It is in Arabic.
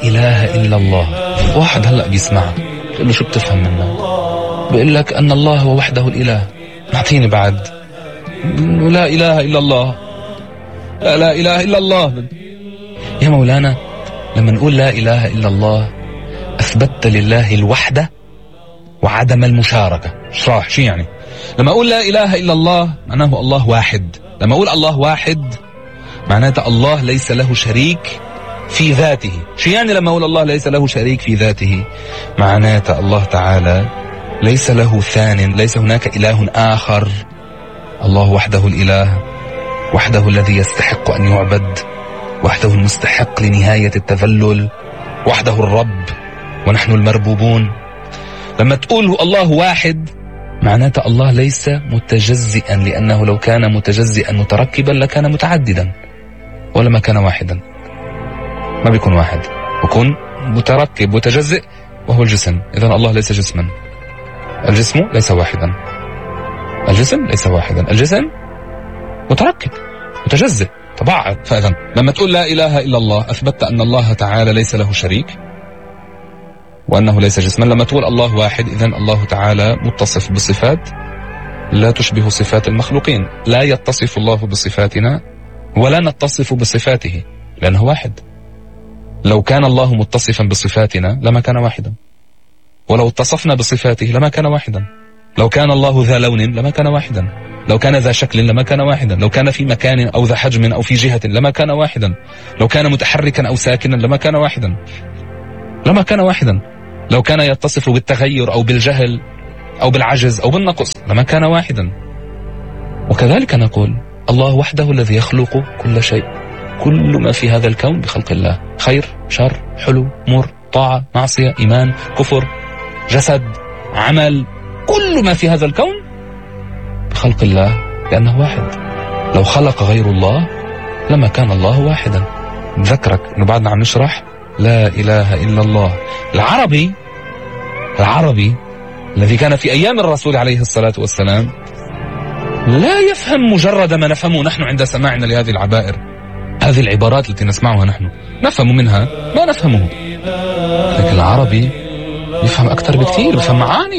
إله إلا الله. واحد هلأ بيسمعها بيقول له شو بتفهم منها؟ بيقول لك أن الله هو وحده الإله. نعطيني بعد لا إله إلا الله، لا إله إلا الله. يا مولانا لما نقول لا إله إلا الله أثبتت لله الوحدة وعدم المشاركة. شرح شو يعني؟ لما أقول لا إله إلا الله معناه الله واحد. لما أقول الله واحد معناته الله ليس له شريك في ذاته. شو يعني لما أقول الله ليس له شريك في ذاته؟ معناته الله تعالى ليس له ثان، ليس هناك إله آخر. الله وحده الإله، وحده الذي يستحق أن يعبد، وحده المستحق لنهاية التذلل، وحده الرب ونحن المربوبون. لما تقول الله واحد معناته الله ليس متجزئا، لأنه لو كان متجزئا متركبا لكان متعددا، ولما كان واحدا ما بيكون واحد، بيكون متركب متجزئ وهو الجسم. إذن الله ليس جسما، الجسم ليس واحدا، الجسم ليس واحدا، الجسم متركب متجزئ تبعض. فإذن لما تقول لا إله إلا الله أثبتت أن الله تعالى ليس له شريك وأنه ليس جسما. لما تقول الله واحد إذن الله تعالى متصف بصفات لا تشبه صفات المخلوقين. لا يتصف الله بصفاتنا ولا نتصف بصفاته لأنه واحد. لو كان الله متصفا بصفاتنا لما كان واحدا، ولو اتصفنا بصفاته لما كان واحدا. لو كان الله ذا لون لما كان واحدا، لو كان ذا شكل لما كان واحدا، لو كان في مكان أو ذا حجم أو في جهة لما كان واحدا، لو كان متحركا أو ساكنا لما كان واحدا، لما كان واحدا. لو كان يتصف بالتغير أو بالجهل أو بالعجز أو بالنقص لما كان واحدا. وكذلك نقول الله وحده الذي يخلق كل شيء. كل ما في هذا الكون بخلق الله، خير شر حلو مر طاعة معصية إيمان كفر جسد عمل، كل ما في هذا الكون بخلق الله لأنه واحد. لو خلق غير الله لما كان الله واحدا. نذكرك أنه بعدنا عم نشرح لا إله إلا الله. العربي الذي كان في أيام الرسول عليه الصلاة والسلام لا يفهم مجرد ما نفهمه نحن عند سماعنا لهذه العبائر. هذه العبارات التي نسمعها نحن نفهم منها ما نفهمه، لكن العربي يفهم أكثر بكثير، يفهم معاني.